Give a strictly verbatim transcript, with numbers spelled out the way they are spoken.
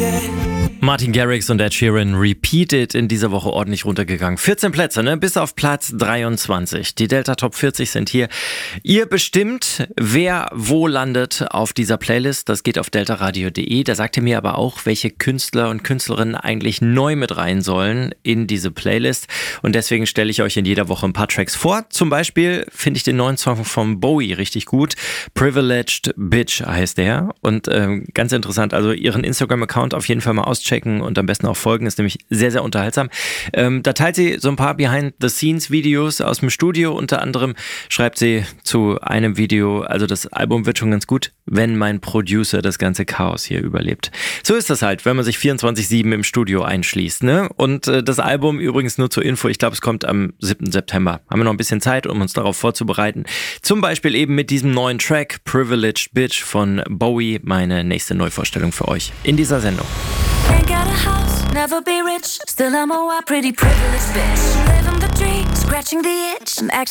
Martin Garrix und Ed Sheeran, Repeated, in dieser Woche ordentlich runtergegangen. vierzehn Plätze, ne? Bis auf Platz dreiundzwanzig. Die Delta Top vierzig sind hier. Ihr bestimmt, wer wo landet auf dieser Playlist. Das geht auf deltaradio punkt de. Da sagt ihr mir aber auch, welche Künstler und Künstlerinnen eigentlich neu mit rein sollen in diese Playlist. Und deswegen stelle ich euch in jeder Woche ein paar Tracks vor. Zum Beispiel finde ich den neuen Song von Bowie richtig gut. Privileged Bitch heißt der. Und ähm, ganz interessant, also ihren Instagram-Account auf jeden Fall mal auschecken und am besten auch folgen, ist nämlich sehr, sehr unterhaltsam. Ähm, da teilt sie so ein paar Behind-the-Scenes-Videos aus dem Studio. Unter anderem schreibt sie zu einem Video, also das Album wird schon ganz gut, wenn mein Producer das ganze Chaos hier überlebt. So ist das halt, wenn man sich vierundzwanzig sieben im Studio einschließt, ne? Und äh, das Album übrigens nur zur Info, ich glaube, es kommt am siebten September. Haben wir noch ein bisschen Zeit, um uns darauf vorzubereiten. Zum Beispiel eben mit diesem neuen Track Privileged Bitch von Bowie, meine nächste Neuvorstellung für euch in dieser Sendung. Ain't got a house, never be rich. Still I'm a wild, pretty privileged bitch. Living the dream, scratching the itch. And